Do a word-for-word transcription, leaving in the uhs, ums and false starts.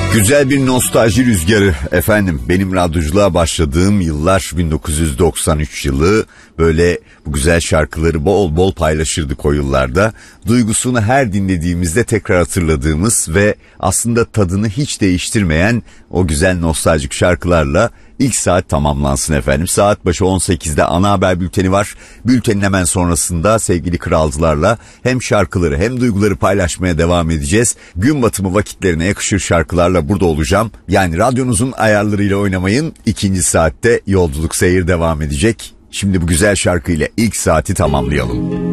Güzel bir nostalji rüzgarı efendim. Benim radyoculuğa başladığım yıllar bin dokuz yüz doksan üç yılı. Böyle bu güzel şarkıları bol bol paylaşırdık o yıllarda. Duygusunu her dinlediğimizde tekrar hatırladığımız ve aslında tadını hiç değiştirmeyen o güzel nostaljik şarkılarla ilk saat tamamlansın efendim. Saat başı on sekizde ana haber bülteni var. Bültenin hemen sonrasında sevgili kralcılarla hem şarkıları hem duyguları paylaşmaya devam edeceğiz. Gün batımı vakitlerine yakışır şarkılarla burada olacağım. Yani radyonuzun ayarlarıyla oynamayın. İkinci saatte yolculuk seyir devam edecek. Şimdi bu güzel şarkıyla ilk saati tamamlayalım.